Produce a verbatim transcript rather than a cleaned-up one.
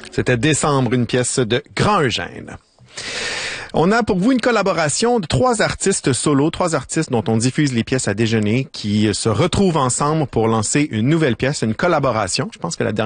C'était Décembre, une pièce de Grand Eugène. On a pour vous une collaboration de trois artistes solo, trois artistes dont on diffuse les pièces à déjeuner, qui se retrouvent ensemble pour lancer une nouvelle pièce, une collaboration. Je pense que la dernière